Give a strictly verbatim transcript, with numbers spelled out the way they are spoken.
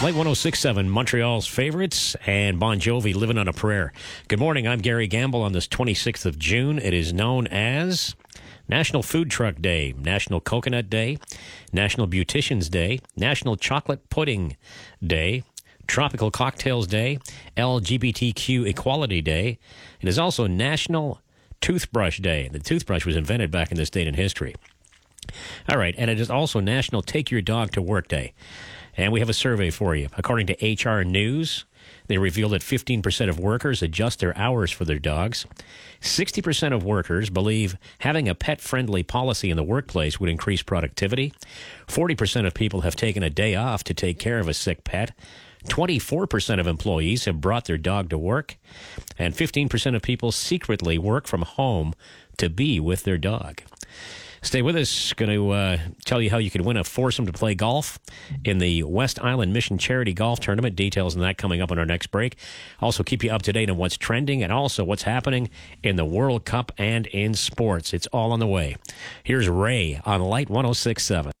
Light one oh six point seven, Montreal's favorites, and Bon Jovi, Living on a Prayer. Good morning, I'm Gary Gamble. On this twenty-sixth of June, it is known as National Food Truck Day, National Coconut Day, National Beauticians Day, National Chocolate Pudding Day, Tropical Cocktails Day, L G B T Q Equality Day. It is also National Toothbrush Day. The toothbrush was invented back in this date in history. All right, and it is also National Take Your Dog to Work Day. And we have a survey for you. According to H R News, they revealed that fifteen percent of workers adjust their hours for their dogs. sixty percent of workers believe having a pet-friendly policy in the workplace would increase productivity. forty percent of people have taken a day off to take care of a sick pet. twenty-four percent of employees have brought their dog to work. And fifteen percent of people secretly work from home to be with their dog. Stay with us. Going to uh, tell you how you can win a foursome to play golf in the West Island Mission Charity Golf Tournament. Details on that coming up on our next break. Also keep you up to date on what's trending and also what's happening in the World Cup and in sports. It's all on the way. Here's Ray on Light one oh six point seven.